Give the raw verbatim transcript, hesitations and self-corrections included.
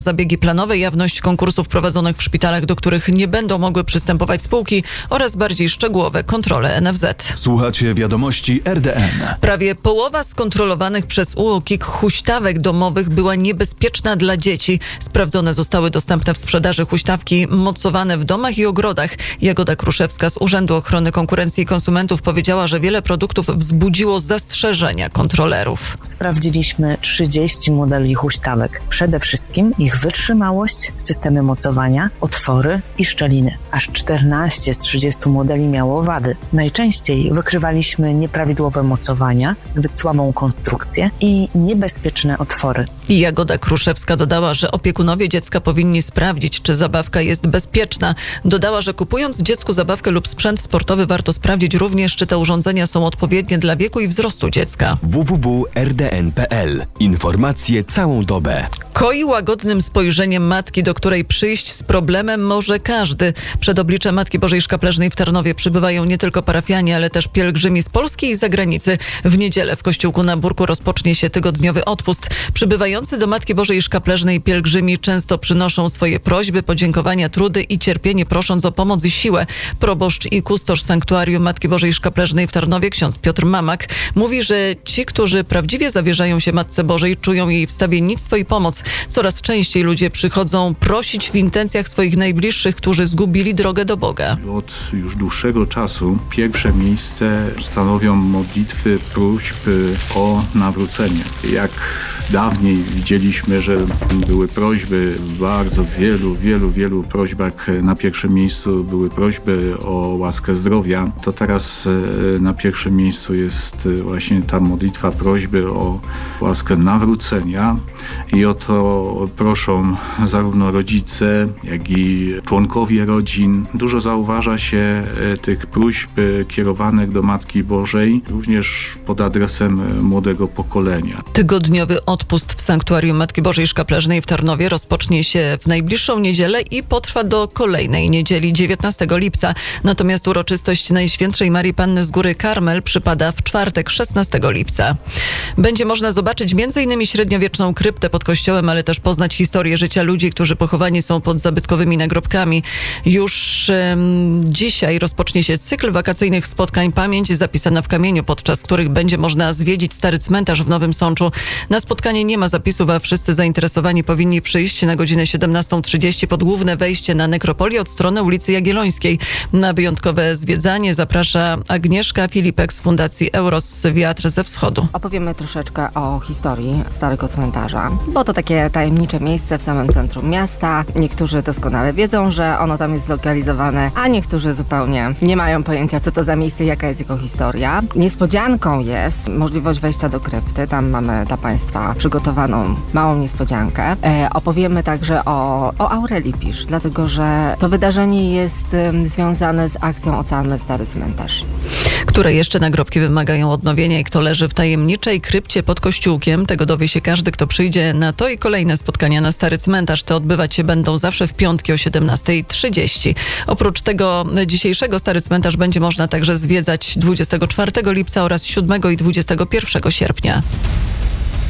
Zabiegi planowe, jawność konkursów prowadzonych w szpitalach, do których nie będą mogły przystępować spółki oraz bardziej szczegółowe kontrole N F Z. Słuchacie wiadomości R D N. Prawie połowa skontrolowanych przez U O K I K huśtawek domowych była niebezpieczna dla dzieci. Sprawdzone zostały dostępne w sprzedaży huśtawki mocowane w domach i ogrodach. Jagoda Kruszewska z Urzędu Ochrony Konkurencji i Konsumentów powiedziała, że wiele produktów wzbudziło zastrzeżenia kontrolerów. Sprawdziliśmy trzydzieści modeli huśtawek. Przede wszystkim ich wytrzymałość, systemy mocowania, otwory i szczeliny. Aż czternaście z trzydziestu modeli miało wady. Najczęściej wykrywaliśmy nieprawidłowe mocowania, zbyt słabą konstrukcję i niebezpieczne otwory. Jagoda Kruszewska dodała, że opiekunowie dziecka powinni sprawdzić, czy zabawka jest bezpieczna. Dodała, że kupując dziecku zabawkę lub sprzęt sportowy warto sprawdzić również, czy te urządzenia są odpowiednie dla wieku i wzrostu dziecka. w w w kropka r d n kropka p l. Informacje całą dobę. Koi łagodnym spojrzeniem matki, do której przyjść z problemem może każdy. Przed obliczem Matki Bożej Szkapleżnej w Tarnowie przybywają nie tylko parafianie, ale też pielgrzymi z Polski i zagranicy. W niedzielę w kościółku na Burku rozpocznie się tygodniowy odpust. Przybywający do Matki Bożej Szkapleżnej pielgrzymi często przynoszą swoje prośby, podziękowania, trudy i cierpienie, prosząc o pomoc i siłę. Proboszcz i kustosz sanktuarium Matki Bożej Szkapleżnej w Tarnowie, ksiądz Piotr Mamak, mówi, że ci, którzy prawdziwie zawierzają się Matce Bożej, czują jej wstawiennictwo i pomoc. Coraz częściej ludzie przychodzą prosić w intencjach swoich najbliższych, którzy zgubili drogę do Boga. Od już dłuższego czasu pierwsze miejsce stanowią modlitwy, próśb o nawrócenie. Jak dawniej widzieliśmy, że były prośby w bardzo wielu, wielu, wielu prośbach. Na pierwszym miejscu były prośby o łaskę zdrowia. To teraz na pierwszym miejscu jest właśnie ta modlitwa prośby o łaskę nawrócenia i o to proszą zarówno rodzice, jak i członkowie rodzin. Dużo zauważa się tych próśb kierowanych do Matki Bożej, również pod adresem młodego pokolenia. Tygodniowy odpust w sanktuarium Matki Bożej Szkapleżnej w Tarnowie rozpocznie się w najbliższą niedzielę i potrwa do kolejnej niedzieli, dziewiętnastego lipca. Natomiast uroczystość Najświętszej Marii Panny z Góry Karmel przypada w czwartek, szesnastego lipca. Będzie można zobaczyć między innymi średniowieczną kryptę pod kościołem, ale też poznać historię życia ludzi, którzy pochowani są pod zabytkowymi nagrobkami. Już um, dzisiaj rozpocznie się cykl wakacyjnych spotkań Pamięć zapisana w kamieniu, podczas których będzie można zwiedzić stary cmentarz w Nowym Sączu. Na spotkanie nie ma zapisów, a wszyscy zainteresowani powinni przyjść na godzinę siedemnastą trzydzieści pod główne wejście na nekropolię od strony ulicy Jagiellońskiej. Na wyjątkowe zwiedzanie zaprasza Agnieszka Filipek z Fundacji Euros Wiatr ze Wschodu. Opowiemy troszeczkę o historii Starego Cmentarza, bo to takie tajemnicze miejsce w samym centrum miasta. Niektórzy doskonale wiedzą, że ono tam jest zlokalizowane, a niektórzy zupełnie nie mają pojęcia, co to za miejsce i jaka jest jego historia. Niespodzianką jest możliwość wejścia do krypty. Tam mamy dla Państwa przygotowaną małą niespodziankę. E, opowiemy także o, o Aurelii Pisz, dlatego że to wydarzenie jest um, związane z akcją Ocalmy Stary Cmentarz. Które jeszcze nagrobki wymagają odnowienia i kto leży w tajemniczej krypcie pod kościółkiem, tego dowie się każdy, kto przyjdzie na to i kolejne spotkania na Stary Cmentarz. Te odbywać się będą zawsze w piątki o siedemnasta trzydzieści. Oprócz tego dzisiejszego Stary Cmentarz będzie można także zwiedzać dwudziestego czwartego lipca oraz siódmego i dwudziestego pierwszego sierpnia.